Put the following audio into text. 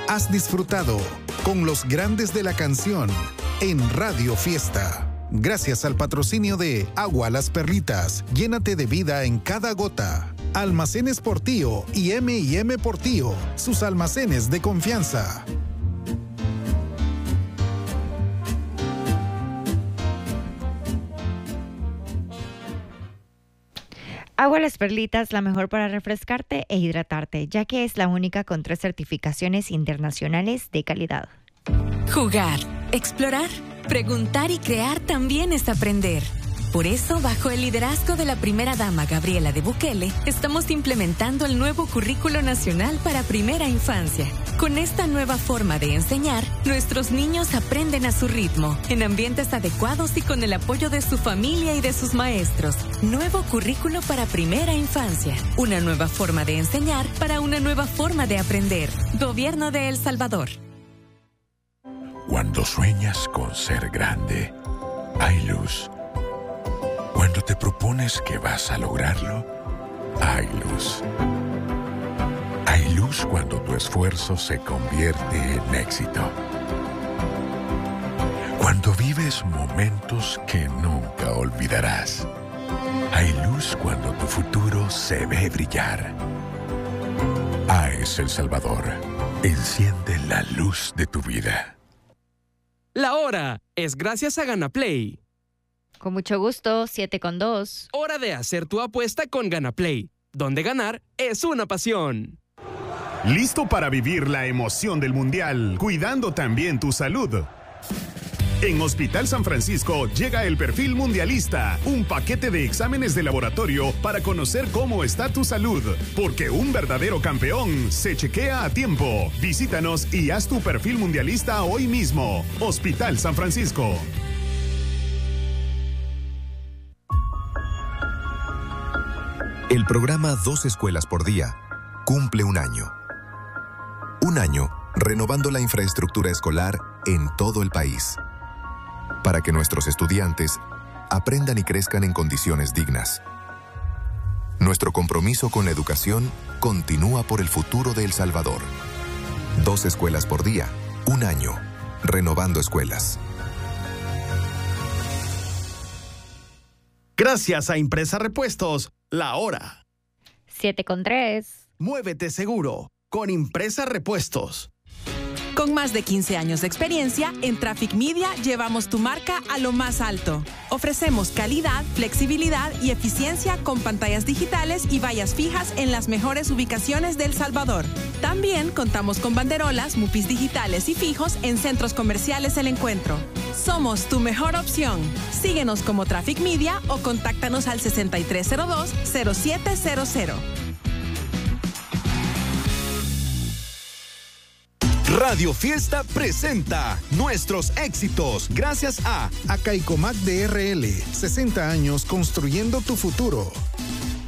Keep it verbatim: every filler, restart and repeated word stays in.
has disfrutado con los grandes de la canción en Radio Fiesta. Gracias al patrocinio de Agua Las Perlitas, llénate de vida en cada gota. Almacenes Portillo y eme y eme Portillo, sus almacenes de confianza. Agua Las Perlitas, la mejor para refrescarte e hidratarte, ya que es la única con tres certificaciones internacionales de calidad. Jugar, explorar, preguntar y crear también es aprender. Por eso, bajo el liderazgo de la primera dama Gabriela de Bukele, estamos implementando el nuevo Currículo Nacional para Primera Infancia. Con esta nueva forma de enseñar, nuestros niños aprenden a su ritmo, en ambientes adecuados y con el apoyo de su familia y de sus maestros. Nuevo Currículo para Primera Infancia. Una nueva forma de enseñar para una nueva forma de aprender. Gobierno de El Salvador. Cuando sueñas con ser grande, hay luz. Cuando te propones que vas a lograrlo, hay luz. Hay luz cuando tu esfuerzo se convierte en éxito. Cuando vives momentos que nunca olvidarás. Hay luz cuando tu futuro se ve brillar. A E S El Salvador, enciende la luz de tu vida. La hora es gracias a GanaPlay. Con mucho gusto, siete con dos. Hora de hacer tu apuesta con GanaPlay, donde ganar es una pasión. ¿Listo para vivir la emoción del Mundial, cuidando también tu salud? En Hospital San Francisco llega el Perfil Mundialista, un paquete de exámenes de laboratorio para conocer cómo está tu salud, porque un verdadero campeón se chequea a tiempo. Visítanos y haz tu Perfil Mundialista hoy mismo. Hospital San Francisco. El programa Dos Escuelas por Día cumple un año. Un año renovando la infraestructura escolar en todo el país, para que nuestros estudiantes aprendan y crezcan en condiciones dignas. Nuestro compromiso con la educación continúa por el futuro de El Salvador. Dos escuelas por día, un año, renovando escuelas. Gracias a Impresa Repuestos, la hora. siete con tres. Muévete seguro con Impresa Repuestos. Con más de quince años de experiencia, en Traffic Media llevamos tu marca a lo más alto. Ofrecemos calidad, flexibilidad y eficiencia con pantallas digitales y vallas fijas en las mejores ubicaciones de El Salvador. También contamos con banderolas, mupis digitales y fijos en centros comerciales El Encuentro. Somos tu mejor opción. Síguenos como Traffic Media o contáctanos al sesenta y tres cero dos, cero siete cero cero. Radio Fiesta presenta nuestros éxitos gracias a Acaicomac D R L, sesenta años construyendo tu futuro.